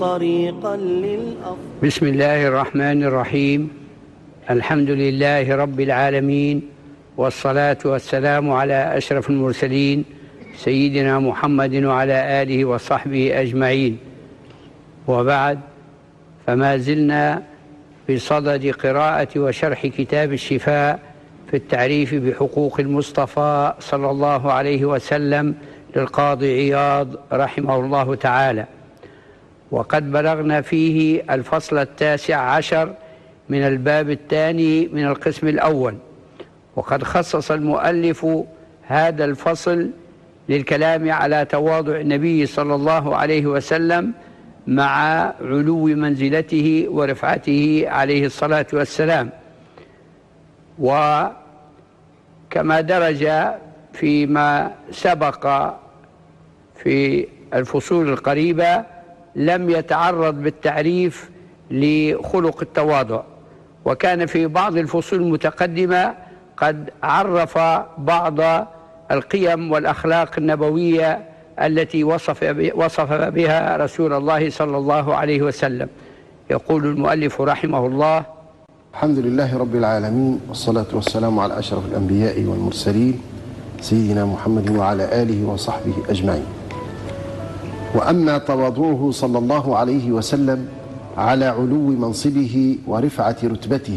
طريقا للأفضل. بسم الله الرحمن الرحيم. الحمد لله رب العالمين، والصلاة والسلام على أشرف المرسلين سيدنا محمد وعلى آله وصحبه أجمعين، وبعد، فما زلنا في صدد قراءة وشرح كتاب الشفاء في التعريف بحقوق المصطفى صلى الله عليه وسلم للقاضي عياض رحمه الله تعالى، وقد بلغنا فيه الفصل 19 من الباب الثاني من القسم الأول. وقد خصص المؤلف هذا الفصل للكلام على تواضع النبي صلى الله عليه وسلم مع علو منزلته ورفعته عليه الصلاة والسلام. وكما درج فيما سبق في الفصول القريبة لم يتعرض بالتعريف لخلق التواضع، وكان في بعض الفصول المتقدمة قد عرف بعض القيم والأخلاق النبوية التي وصف بها رسول الله صلى الله عليه وسلم. يقول المؤلف رحمه الله: الحمد لله رب العالمين، والصلاة والسلام على أشرف الأنبياء والمرسلين سيدنا محمد وعلى آله وصحبه أجمعين. وأما تواضعه صلى الله عليه وسلم على علو منصبه ورفعة رتبته.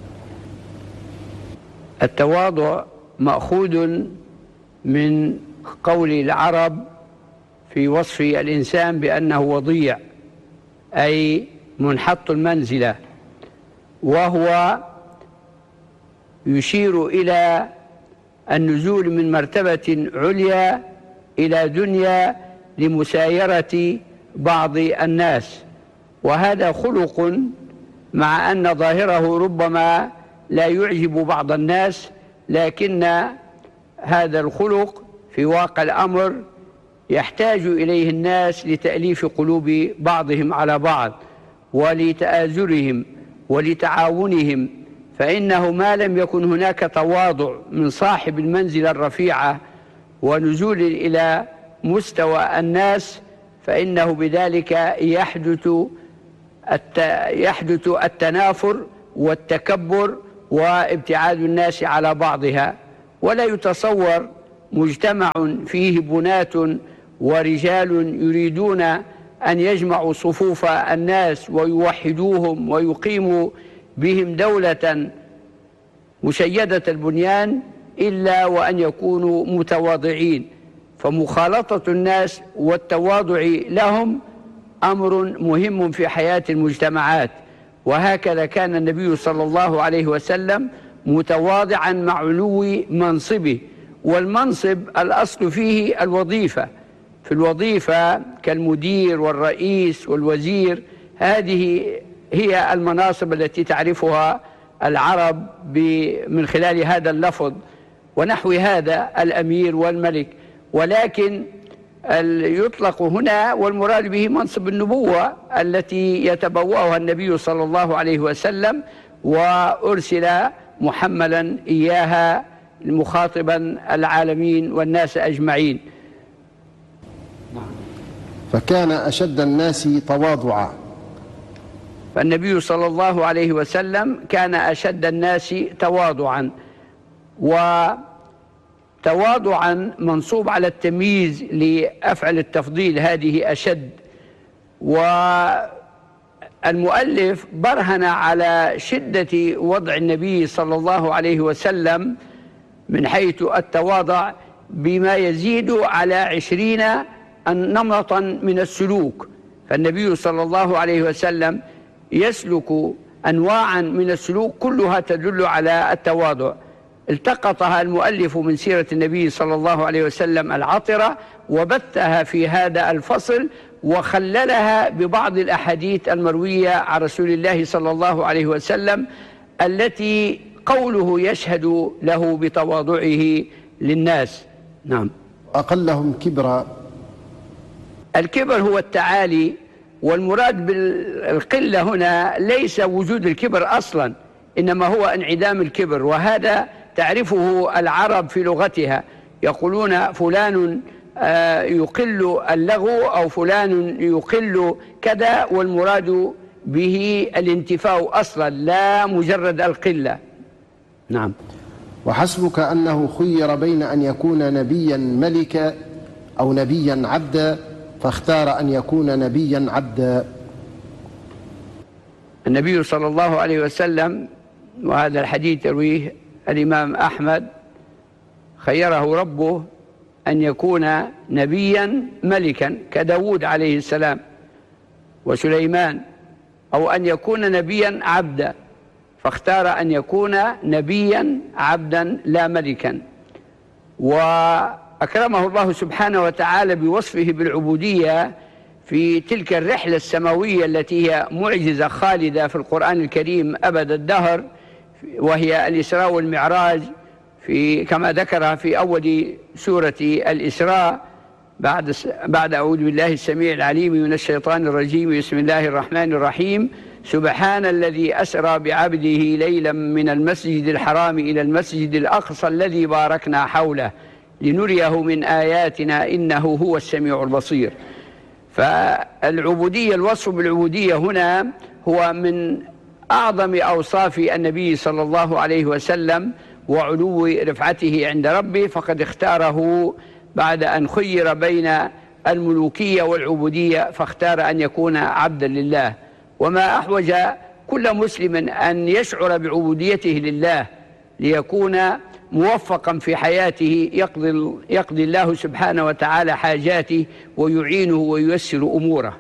التواضع مأخوذ من قول العرب في وصف الإنسان بأنه وضيع، أي منحط المنزلة، وهو يشير إلى النزول من مرتبة عليا إلى دنيا لمسايرة بعض الناس، وهذا خلق مع أن ظاهره ربما لا يعجب بعض الناس، لكن هذا الخلق في واقع الأمر يحتاج إليه الناس لتأليف قلوب بعضهم على بعض ولتآزرهم ولتعاونهم، فإنه ما لم يكن هناك تواضع من صاحب المنزلة الرفيعة ونزول إلى مستوى الناس، فإنه بذلك يحدث التنافر والتكبر وابتعاد الناس على بعضها. ولا يتصور مجتمع فيه بنات ورجال يريدون أن يجمعوا صفوف الناس ويوحدوهم ويقيموا بهم دولة مشيدة البنيان إلا وأن يكونوا متواضعين، فمخالطة الناس والتواضع لهم أمر مهم في حياة المجتمعات. وهكذا كان النبي صلى الله عليه وسلم متواضعا مع علو منصبه، والمنصب الأصل فيه الوظيفة، في الوظيفة كالمدير والرئيس والوزير، هذه هي المناصب التي تعرفها العرب من خلال هذا اللفظ ونحو هذا الأمير والملك، ولكن يطلق هنا والمراد به منصب النبوة التي يتبوأها النبي صلى الله عليه وسلم، وأرسل محملا إياها مخاطبا العالمين والناس أجمعين. فكان أشد الناس تواضعا. فالنبي صلى الله عليه وسلم كان أشد الناس تواضعا، وتواضعا منصوب على التمييز لأفعل التفضيل، هذه أشد. والمؤلف برهن على شدة وضع النبي صلى الله عليه وسلم من حيث التواضع بما يزيد على 20 نمطا من السلوك. فالنبي صلى الله عليه وسلم يسلك أنواعا من السلوك كلها تدل على التواضع، التقطها المؤلف من سيرة النبي صلى الله عليه وسلم العطرة وبثها في هذا الفصل، وخللها ببعض الأحاديث المروية عن رسول الله صلى الله عليه وسلم التي قوله يشهد له بتواضعه للناس. نعم. أقلهم كبرا. الكبر هو التعالي، والمراد بالقلة هنا ليس وجود الكبر أصلا، إنما هو انعدام الكبر، وهذا تعرفه العرب في لغتها، يقولون فلان يقل اللغو أو فلان يقل كذا، والمراد به الانتفاء أصلا لا مجرد القلة. نعم. وحسبك أنه خير بين أن يكون نبيا ملكا أو نبيا عبدا فاختار أن يكون نبيا عبدا. النبي صلى الله عليه وسلم، وهذا الحديث يرويه الإمام أحمد، خيره ربه أن يكون نبيا ملكا كداود عليه السلام وسليمان، أو أن يكون نبيا عبدا، فاختار أن يكون نبيا عبدا لا ملكا. وأكرمه الله سبحانه وتعالى بوصفه بالعبودية في تلك الرحلة السماوية التي هي معجزة خالدة في القرآن الكريم أبد الدهر، وهي الإسراء والمعراج، كما ذكرها في أول سورة الإسراء بعد أعوذ بالله السميع العليم من الشيطان الرجيم. بسم الله الرحمن الرحيم. سبحان الذي أسرى بعبده ليلا من المسجد الحرام إلى المسجد الأقصى الذي باركنا حوله لنريه من آياتنا إنه هو السميع البصير. فالعبودية، الوصف بالعبودية هنا هو من أعظم أوصاف النبي صلى الله عليه وسلم وعلو رفعته عند ربه، فقد اختاره بعد أن خير بين الملوكية والعبودية فاختار أن يكون عبدا لله. وما أحوج كل مسلم أن يشعر بعبوديته لله ليكون موفقا في حياته، يقضي الله سبحانه وتعالى حاجاته ويعينه وييسر أموره.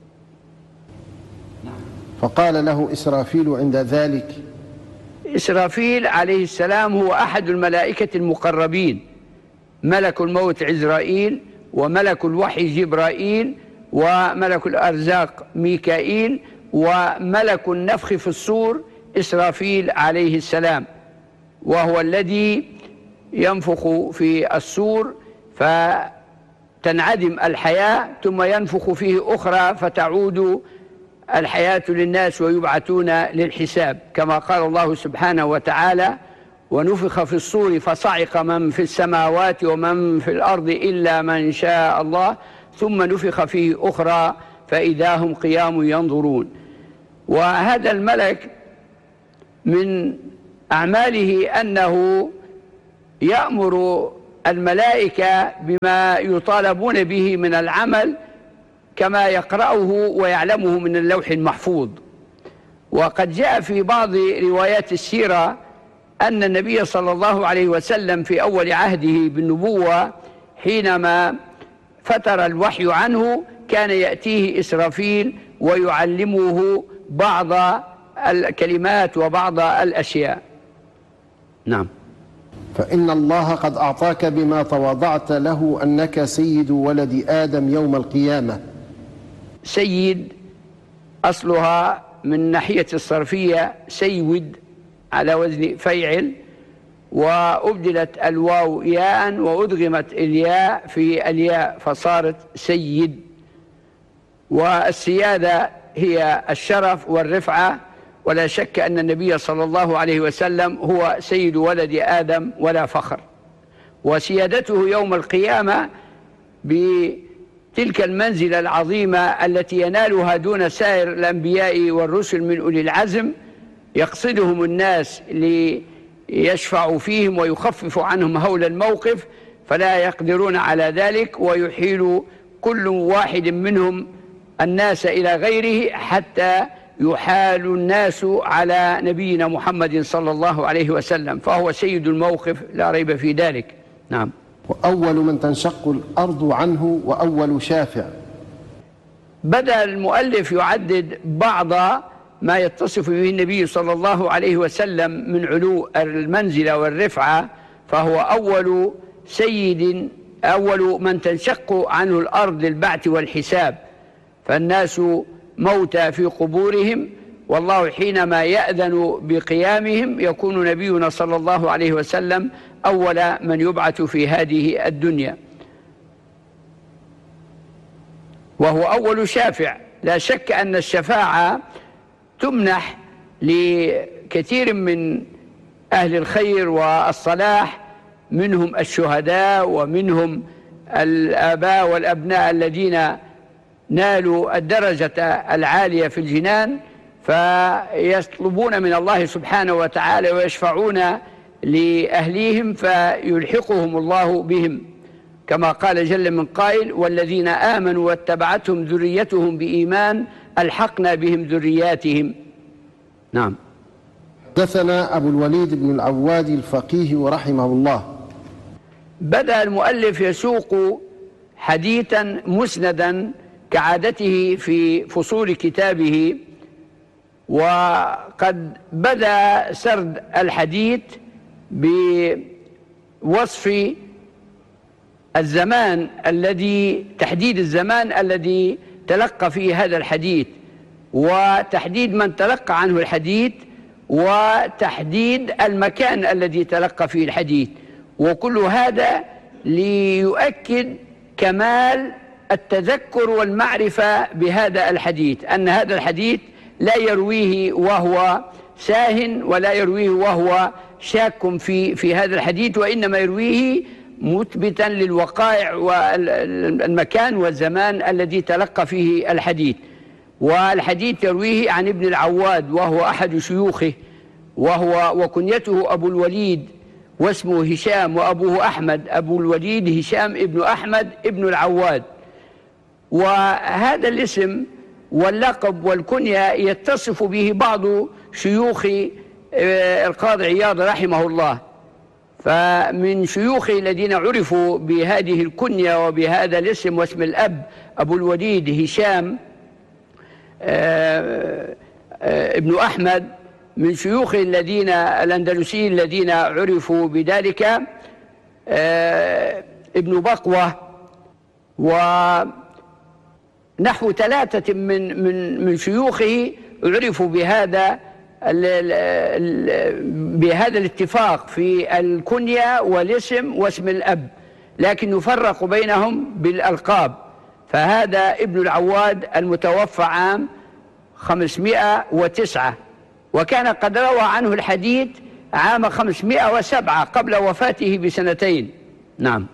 فقال له إسرافيل عند ذلك. إسرافيل عليه السلام هو أحد الملائكة المقربين، ملك الموت عزرائيل، وملك الوحي جبرائيل، وملك الأرزاق ميكائيل، وملك النفخ في الصور إسرافيل عليه السلام، وهو الذي ينفخ في الصور فتنعدم الحياة ثم ينفخ فيه أخرى فتعود الحياة للناس ويبعثون للحساب، كما قال الله سبحانه وتعالى: ونفخ في الصور فصعق من في السماوات ومن في الأرض إلا من شاء الله ثم نفخ فيه أخرى فإذا هم قيام ينظرون. وهذا الملك من أعماله أنه يأمر الملائكة بما يطالبون به من العمل كما يقرأه ويعلمه من اللوح المحفوظ. وقد جاء في بعض روايات السيرة أن النبي صلى الله عليه وسلم في أول عهده بالنبوة حينما فتر الوحي عنه كان يأتيه إسرافيل ويعلمه بعض الكلمات وبعض الأشياء. نعم. فإن الله قد أعطاك بما تواضعت له أنك سيد ولد آدم يوم القيامة. سيد أصلها من ناحية الصرفية سيود على وزن فيعل، وأبدلت الواو ياء وأدغمت الياء في الياء فصارت سيد. والسيادة هي الشرف والرفعة، ولا شك أن النبي صلى الله عليه وسلم هو سيد ولد آدم ولا فخر. وسيادته يوم القيامة بتلك المنزلة العظيمة التي ينالها دون سائر الأنبياء والرسل من أولي العزم، يقصدهم الناس ليشفعوا فيهم ويخففوا عنهم هول الموقف فلا يقدرون على ذلك، ويحيل كل واحد منهم الناس إلى غيره حتى يحال الناس على نبينا محمد صلى الله عليه وسلم، فهو سيد الموقف لا ريب في ذلك. نعم. وأول من تنشق الأرض عنه وأول شافع. بدأ المؤلف يعدد بعض ما يتصف به النبي صلى الله عليه وسلم من علو المنزلة والرفعة، فهو أول سيد، أول من تنشق عنه الأرض للبعث والحساب، فالناس موتى في قبورهم، والله حينما يأذن بقيامهم يكون نبينا صلى الله عليه وسلم أول من يبعث في هذه الدنيا، وهو أول شافع. لا شك أن الشفاعة تمنح لكثير من أهل الخير والصلاح، منهم الشهداء ومنهم الآباء والأبناء الذين نالوا الدرجة العالية في الجنان، فيطلبون من الله سبحانه وتعالى ويشفعون لأهليهم فيلحقهم الله بهم، كما قال جل من قائل: والذين آمنوا واتبعتهم ذريتهم بإيمان ألحقنا بهم ذرياتهم. نعم. حدثنا أبو الوليد بن العواد الفقيه ورحمه الله. بدأ المؤلف يسوق حديثا مسندا كعادته في فصول كتابه، وقد بدأ سرد الحديث بوصف الزمان تحديد الزمان الذي تلقى فيه هذا الحديث، وتحديد من تلقى عنه الحديث، وتحديد المكان الذي تلقى فيه الحديث، وكل هذا ليؤكد كمال التذكر والمعرفة بهذا الحديث، أن هذا الحديث لا يرويه وهو ساهن ولا يرويه وهو شاك في هذا الحديث، وإنما يرويه مثبتا للوقائع والمكان والزمان الذي تلقى فيه الحديث. والحديث يرويه عن ابن العواد وهو أحد شيوخه، وكنيته أبو الوليد، واسمه هشام، وأبوه أحمد. أبو الوليد هشام ابن أحمد ابن العواد. وهذا الاسم واللقب والكنية يتصف به بعض شيوخ القاضي عياض رحمه الله، فمن شيوخه الذين عرفوا بهذه الكنية وبهذا الاسم واسم الأب أبو الوليد هشام ابن أحمد، من شيوخه الأندلسيين الذين عرفوا بذلك ابن بقوة، ونحو 3 من شيوخه عرفوا بهذا الاتفاق في الكنية والاسم واسم الأب، لكن يفرق بينهم بالألقاب. فهذا ابن العواد المتوفى عام 509، وكان قد روى عنه الحديث عام 507 قبل وفاته ب2 نعم.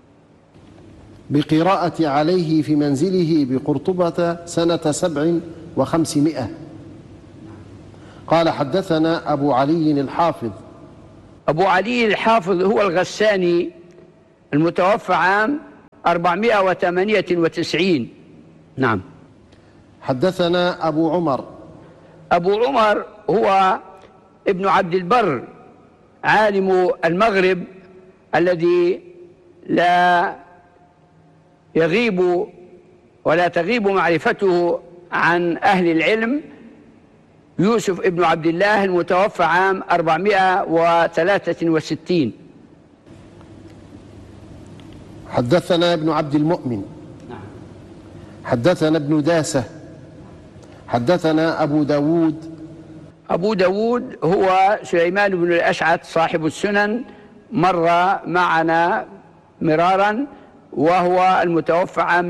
بقراءة عليه في منزله بقرطبة سنة 7 و500. قال: حدثنا أبو علي الحافظ. أبو علي الحافظ هو الغساني المتوفى عام 498 نعم. حدثنا أبو عمر. أبو عمر هو ابن عبد البر عالم المغرب الذي لا يغيب ولا تغيب معرفته عن أهل العلم، يوسف ابن عبد الله المتوفى عام 463. حدثنا ابن عبد المؤمن. حدثنا ابن داسة. حدثنا أبو داود. أبو داود هو سليمان بن الأشعث صاحب السنن، مر معنا مرارا، وهو المتوفى عام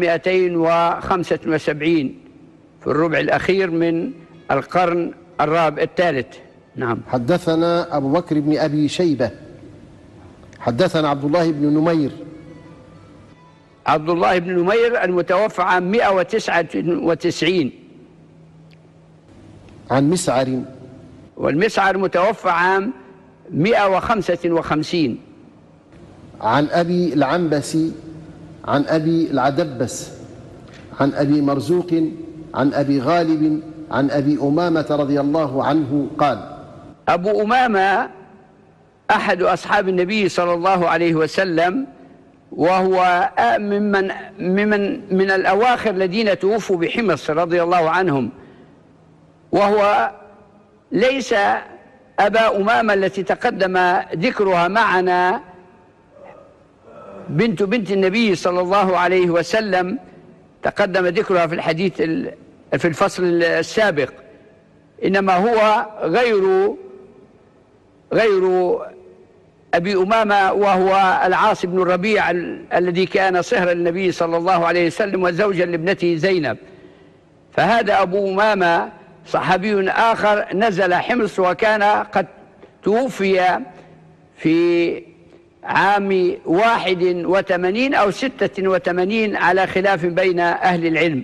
275 في الربع الأخير من القرن الثالث نعم. حدثنا أبو بكر بن أبي شيبة. حدثنا عبد الله بن نمير. عبد الله بن نمير المتوفى عام 199 عن مسعر. والمسعر متوفى عام 155 عن أبي العنبسي عن أبي العدبس عن أبي مرزوق عن أبي غالب عن أبي أمامة رضي الله عنه قال: أبو أمامة أحد أصحاب النبي صلى الله عليه وسلم، وهو من الأواخر الذين توفوا بحمص رضي الله عنهم، وهو ليس أبا أمامة التي تقدم ذكرها معنا بنت النبي صلى الله عليه وسلم، تقدم ذكرها في الحديث في الفصل السابق، إنما هو غير أبي أمامة، وهو العاص بن الربيع الذي كان صهر النبي صلى الله عليه وسلم وزوجا لابنته زينب. فهذا أبو أمامة صحابي آخر نزل حمص، وكان قد توفي في عام 81 أو 86 على خلاف بين أهل العلم.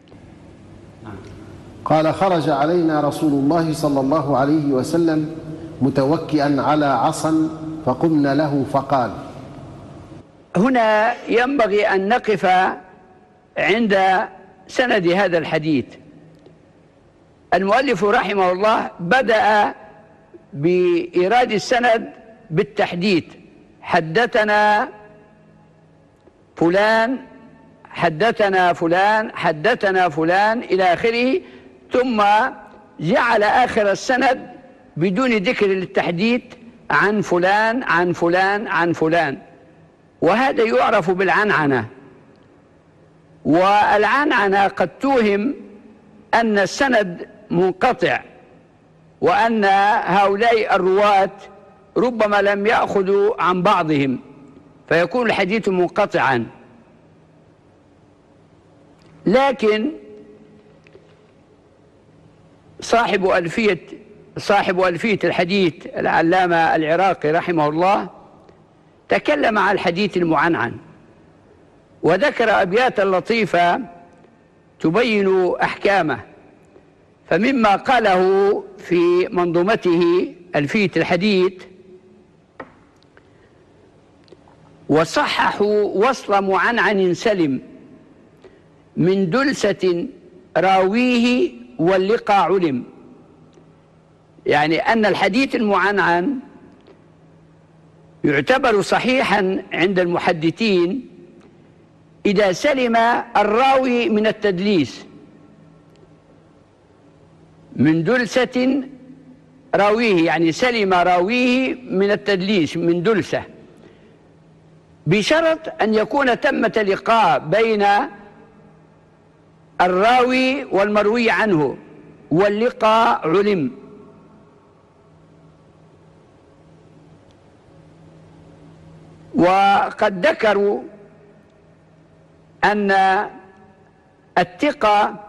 قال: خرج علينا رسول الله صلى الله عليه وسلم متوكئا على عصا فقمنا له فقال. هنا ينبغي أن نقف عند سند هذا الحديث. المؤلف رحمه الله بدأ بإيراد السند بالتحديث: حدثنا فلان حدثنا فلان حدثنا فلان إلى آخره، ثم جعل آخر السند بدون ذكر للتحديث عن فلان عن فلان عن فلان، وهذا يعرف بالعنعنة. والعنعنة قد توهم أن السند منقطع، وأن هؤلاء الرواة ربما لم يأخذوا عن بعضهم فيكون الحديث منقطعا. لكن صاحب ألفية الحديث العلامة العراقي رحمه الله تكلم عن الحديث المعنعن، وذكر أبياتا لطيفة تبين أحكامه. فمما قاله في منظومته ألفية الحديث: وصححوا وصل معنعن سلم من دلسة راويه واللقى علم. يعني أن الحديث المعنعن يعتبر صحيحا عند المحدثين إذا سلم الراوي من التدليس. من دلسة راويه يعني سلم راويه من التدليس من دلسة، بشرط أن يكون تمة لقاء بين الراوي والمروي عنه، واللقاء علم. وقد ذكروا أن الثقة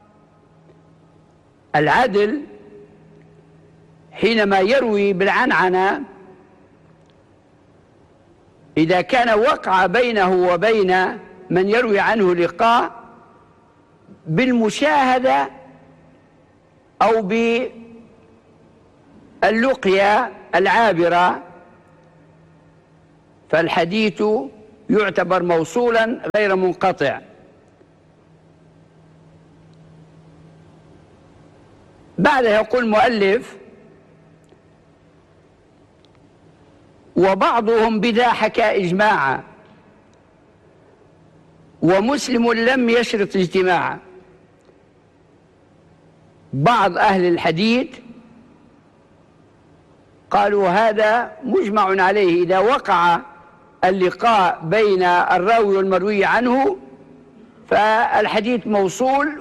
العدل حينما يروي بالعنعنة إذا كان وقع بينه وبين من يروي عنه لقاء بالمشاهدة أو باللقيا العابرة، فالحديث يعتبر موصولا غير منقطع. بعدها يقول المؤلف: وبعضهم بذا حكى إجماعا، ومسلم لم يشرط اجتماعا. بعض أهل الحديث قالوا هذا مجمع عليه، إذا وقع اللقاء بين الراوي والمروي عنه فالحديث موصول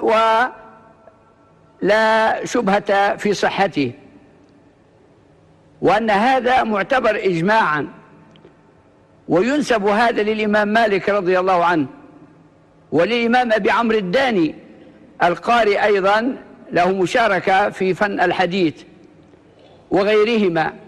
ولا شبهة في صحته، وأن هذا معتبر إجماعا. وينسب هذا للإمام مالك رضي الله عنه، وللإمام أبي عمرو الداني القاري أيضا له مشاركة في فن الحديث، وغيرهما.